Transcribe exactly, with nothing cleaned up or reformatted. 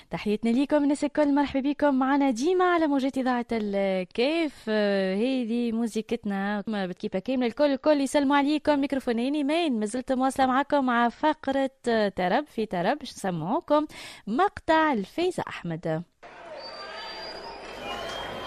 تحياتنا ليكم الناس الكل، مرحبا بكم معنا ديما على موجات إذاعة الكيف. آه، هذه موزيكتنا بتكيبة كاملة. الكل الكل يسلموا عليكم. ميكروفونين ايمان مازلت مواصلة معكم مع فقرة آه، ترب في ترب باش نسمعوكم مقطع الفايزة أحمد.